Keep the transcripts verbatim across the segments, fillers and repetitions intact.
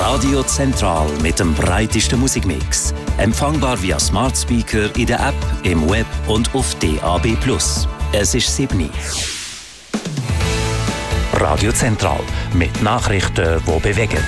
Radio Zentral mit dem breitesten Musikmix. Empfangbar via Smart Speaker in der App, im Web und auf D A B plus. Es ist sieben. Radio Zentral mit Nachrichten, die bewegen.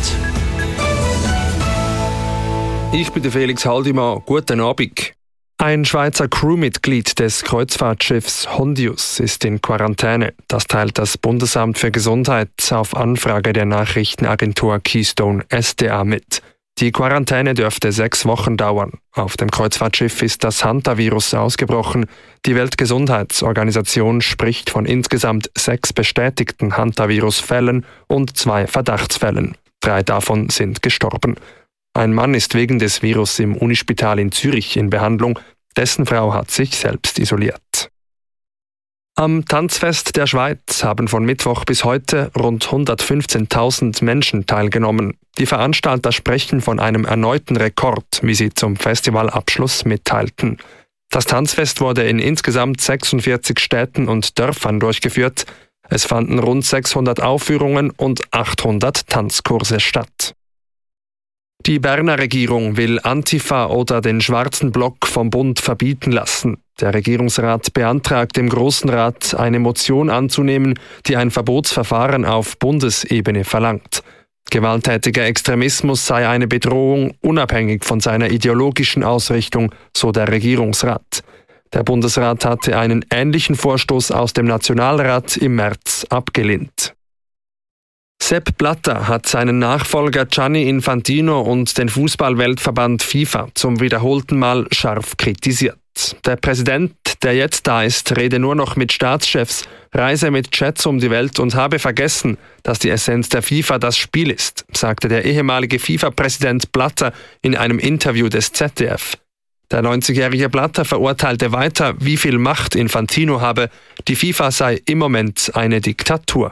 Ich bin der Felix Haldimann. Guten Abend. Ein Schweizer Crewmitglied des Kreuzfahrtschiffs Hondius ist in Quarantäne. Das teilt das Bundesamt für Gesundheit auf Anfrage der Nachrichtenagentur Keystone S D A mit. Die Quarantäne dürfte sechs Wochen dauern. Auf dem Kreuzfahrtschiff ist das Hantavirus ausgebrochen. Die Weltgesundheitsorganisation spricht von insgesamt sechs bestätigten Hantavirus-Fällen und zwei Verdachtsfällen. Drei davon sind gestorben. Ein Mann ist wegen des Virus im Unispital in Zürich in Behandlung. Dessen Frau hat sich selbst isoliert. Am Tanzfest der Schweiz haben von Mittwoch bis heute rund hundertfünfzehntausend Menschen teilgenommen. Die Veranstalter sprechen von einem erneuten Rekord, wie sie zum Festivalabschluss mitteilten. Das Tanzfest wurde in insgesamt sechsundvierzig Städten und Dörfern durchgeführt. Es fanden rund sechshundert Aufführungen und achthundert Tanzkurse statt. Die Berner Regierung will Antifa oder den Schwarzen Block vom Bund verbieten lassen. Der Regierungsrat beantragt dem Grossen Rat, eine Motion anzunehmen, die ein Verbotsverfahren auf Bundesebene verlangt. Gewalttätiger Extremismus sei eine Bedrohung, unabhängig von seiner ideologischen Ausrichtung, so der Regierungsrat. Der Bundesrat hatte einen ähnlichen Vorstoß aus dem Nationalrat im März abgelehnt. Sepp Blatter hat seinen Nachfolger Gianni Infantino und den Fußball-Weltverband FIFA zum wiederholten Mal scharf kritisiert. Der Präsident, der jetzt da ist, rede nur noch mit Staatschefs, reise mit Jets um die Welt und habe vergessen, dass die Essenz der FIFA das Spiel ist, sagte der ehemalige FIFA-Präsident Blatter in einem Interview des Z D F. Der neunzigjährige Blatter verurteilte weiter, wie viel Macht Infantino habe. Die FIFA sei im Moment eine Diktatur.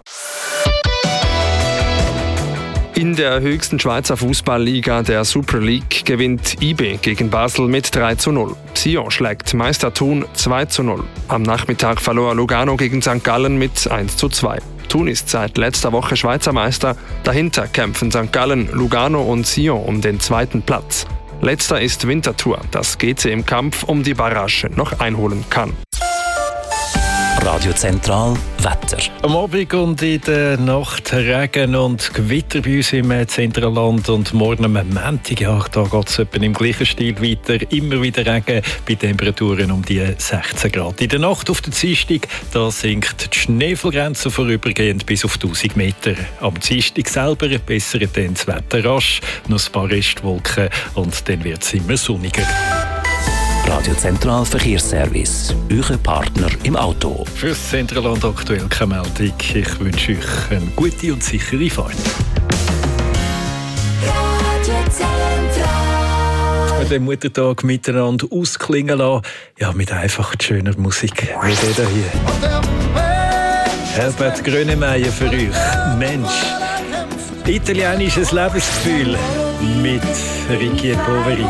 In der höchsten Schweizer Fußballliga, der Super League, gewinnt I B gegen Basel mit drei zu null. Sion schlägt Meister Thun zwei zu null. Am Nachmittag verlor Lugano gegen Sankt Gallen mit eins zu zwei. Thun ist seit letzter Woche Schweizer Meister. Dahinter kämpfen Sankt Gallen, Lugano und Sion um den zweiten Platz. Letzter ist Winterthur, das G C im Kampf um die Barrage noch einholen kann. Radio Zentral Wetter. Am Abend und in der Nacht Regen und Gewitter bei uns im Zentralland und morgen am Montag, ja, da geht es etwa im gleichen Stil weiter. Immer wieder Regen bei Temperaturen um die sechzehn Grad. In der Nacht auf der Dienstag, da sinkt die Schneefallgrenze vorübergehend bis auf tausend Meter. Am Dienstag selber bessert dann das Wetter rasch, noch ein paar Restwolken und dann wird es immer sonniger. Radio Zentral Verkehrsservice. Euer Partner im Auto. Fürs Zentralland aktuell keine Meldung. Ich wünsche euch eine gute und sichere Fahrt. Radio Zentral. Den Muttertag miteinander ausklingen lassen. Ja, mit einfach schöner Musik. Wie der hier. Herbert Grönemeyer für euch. Mensch. Italienisches Lebensgefühl mit Ricky Poveri.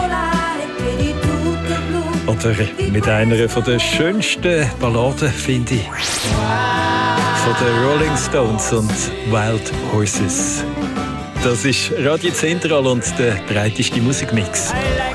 Oder mit einer der schönsten Balladen, finde ich, von den Rolling Stones und Wild Horses. Das ist Radio Zentral und der breiteste Musikmix.